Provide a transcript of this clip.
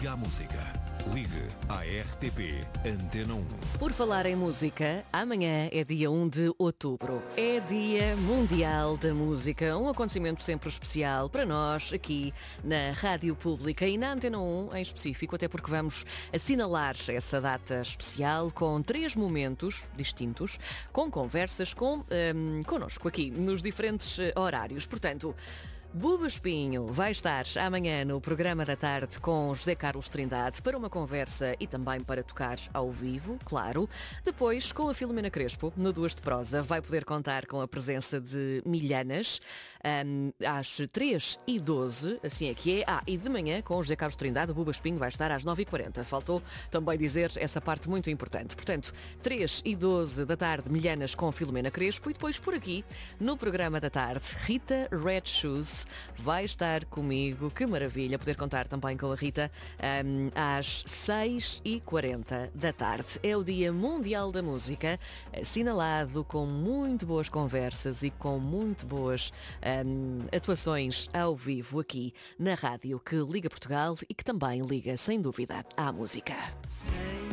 Liga à música. Ligue à RTP Antena 1. Por falar em música, amanhã é dia 1 de outubro. É Dia Mundial da Música, um acontecimento sempre especial para nós aqui na Rádio Pública e na Antena 1 em específico, até porque vamos assinalar essa data especial com 3 momentos distintos, com conversas connosco aqui nos diferentes horários. Portanto, Buba Espinho vai estar amanhã no programa da tarde com José Carlos Trindade para uma conversa e também para tocar ao vivo, claro. Depois, com a Filomena Crespo, no Duas de Prosa, vai poder contar com a presença de Milhanas às 3h12, assim é que é. E de manhã, com o José Carlos Trindade, o Buba Espinho vai estar às 9h40. Faltou também dizer essa parte muito importante. Portanto, 3h12 da tarde, Milhanas com a Filomena Crespo e depois por aqui, no programa da tarde, Rita Red Shoes vai estar comigo. Que maravilha poder contar também com a Rita às 6h40 da tarde. É o Dia Mundial da Música, assinalado com muito boas conversas e com muito boas atuações ao vivo aqui na rádio que liga Portugal e que também liga, sem dúvida, à música.